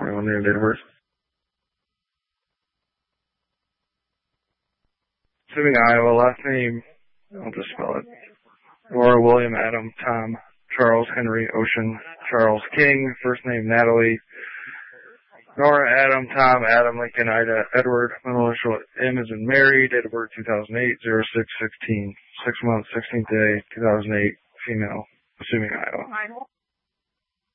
on their date of birth. Assuming Iowa, last name, I'll just spell it. Nora, William, Adam, Tom, Charles, Henry, Ocean, Charles, King, first name Natalie, Nora, Adam, Tom, Adam, Lincoln, Ida, Edward, middle initial M as in Mary, date of birth 2008, 0616, 6 months, 16th day, 2008, female, assuming Iowa.